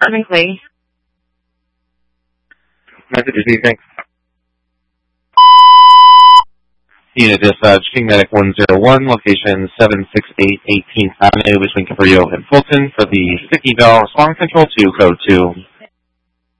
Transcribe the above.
Perfectly. Message received, thanks. Unit dispatch, King Medic 101, location 768 18th Avenue between Cabrillo and Fulton for the sticky bell response control to code 2.